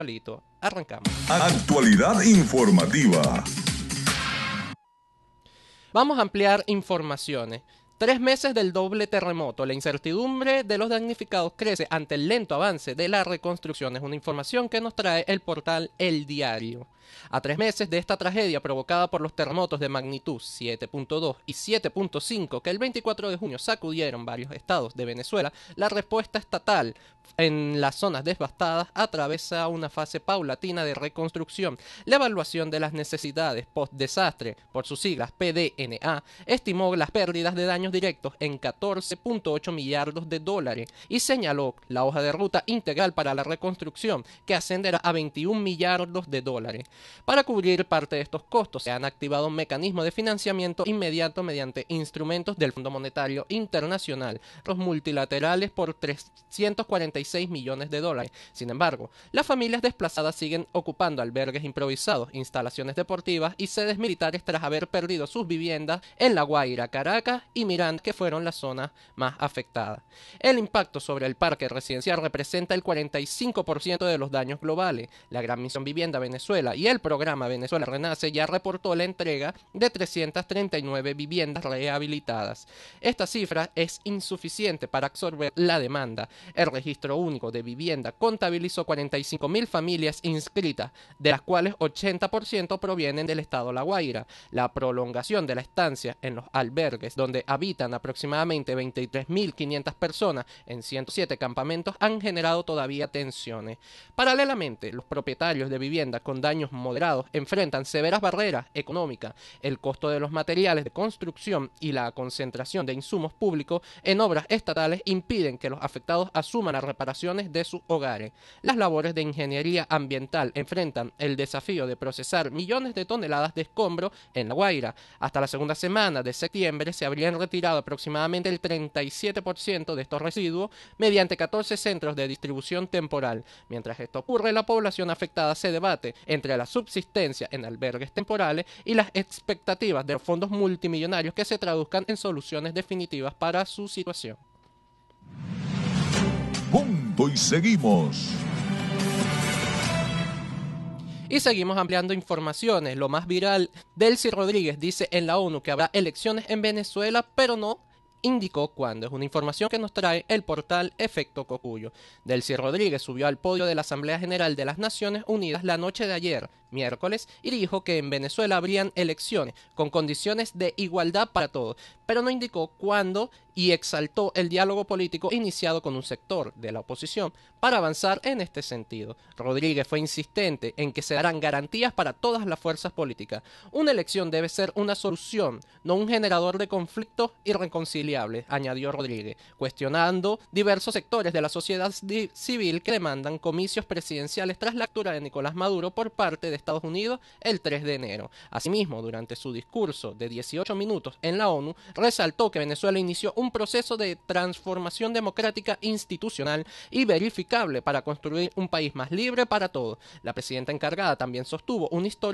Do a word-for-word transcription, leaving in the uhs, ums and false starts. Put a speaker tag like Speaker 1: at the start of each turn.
Speaker 1: Listo, arrancamos.
Speaker 2: Actualidad informativa.
Speaker 1: Vamos a ampliar informaciones. Tres meses del doble terremoto. La incertidumbre de los damnificados crece ante el lento avance de la reconstrucción. Es una información que nos trae el portal El Diario. A tres meses de esta tragedia provocada por los terremotos de magnitud siete punto dos y siete punto cinco que el veinticuatro de junio sacudieron varios estados de Venezuela, la respuesta estatal en las zonas devastadas atraviesa una fase paulatina de reconstrucción. La evaluación de las necesidades post-desastre, por sus siglas P D N A, estimó las pérdidas de daños directos en catorce punto ocho millardos de dólares y señaló la hoja de ruta integral para la reconstrucción que ascenderá a veintiún millardos de dólares. Para cubrir parte de estos costos se han activado un mecanismo de financiamiento inmediato mediante instrumentos del Fondo Monetario Internacional, los multilaterales por trescientos cuarenta y seis millones de dólares. Sin embargo, las familias desplazadas siguen ocupando albergues improvisados, instalaciones deportivas y sedes militares tras haber perdido sus viviendas en La Guaira, Caracas y Miranda, que fueron las zonas más afectadas. El impacto sobre el parque residencial representa el cuarenta y cinco por ciento de los daños globales. La Gran Misión Vivienda Venezuela y el programa Venezuela Renace ya reportó la entrega de trescientas treinta y nueve viviendas rehabilitadas. Esta cifra es insuficiente para absorber la demanda. El Registro Único de Vivienda contabilizó cuarenta y cinco mil familias inscritas, de las cuales ochenta por ciento provienen del estado La Guaira. La prolongación de la estancia en los albergues, donde habitan aproximadamente veintitrés mil quinientas personas en ciento siete campamentos, han generado todavía tensiones. Paralelamente, los propietarios de viviendas con daños moderados enfrentan severas barreras económicas. El costo de los materiales de construcción y la concentración de insumos públicos en obras estatales impiden que los afectados asuman las reparaciones de sus hogares. Las labores de ingeniería ambiental enfrentan el desafío de procesar millones de toneladas de escombro en La Guaira. Hasta la segunda semana de septiembre se habrían retirado aproximadamente el treinta y siete por ciento de estos residuos mediante catorce centros de distribución temporal. Mientras esto ocurre, la población afectada se debate entre la subsistencia en albergues temporales y las expectativas de los fondos multimillonarios que se traduzcan en soluciones definitivas para su situación.
Speaker 2: Punto y seguimos.
Speaker 1: Y seguimos ampliando informaciones. Lo más viral, Delcy Rodríguez dice en la ONU que habrá elecciones en Venezuela, pero no indicó cuándo. Es una información que nos trae el portal Efecto Cocuyo. Delcy Rodríguez subió al podio de la Asamblea General de las Naciones Unidas la noche de ayer, miércoles, y dijo que en Venezuela habrían elecciones con condiciones de igualdad para todos, pero no indicó cuándo y exaltó el diálogo político iniciado con un sector de la oposición para avanzar en este sentido. Rodríguez fue insistente en que se darán garantías para todas las fuerzas políticas. Una elección debe ser una solución, no un generador de conflictos irreconciliables, añadió Rodríguez, cuestionando diversos sectores de la sociedad civil que demandan comicios presidenciales tras la captura de Nicolás Maduro por parte de Estados Unidos el tres de enero. Asimismo, durante su discurso de dieciocho minutos en la ONU, resaltó que Venezuela inició un proceso de transformación democrática institucional y verificable para construir un país más libre para todos. La presidenta encargada también sostuvo una historia